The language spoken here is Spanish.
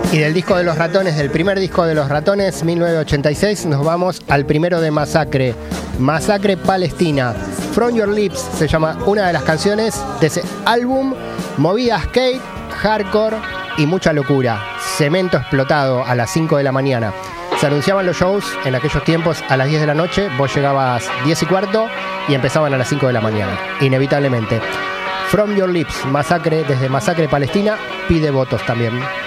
Y del disco de los Ratones, del primer disco de los Ratones, 1986, nos vamos al primero de Masacre. Masacre Palestina. From Your Lips se llama una de las canciones de ese álbum. Movida skate, hardcore y mucha locura. Cemento explotado a las 5 de la mañana. Se anunciaban los shows en aquellos tiempos a las 10 de la noche. Vos llegabas 10 y cuarto y empezaban a las 5 de la mañana. Inevitablemente. From Your Lips, Masacre, desde Masacre Palestina, pide votos también.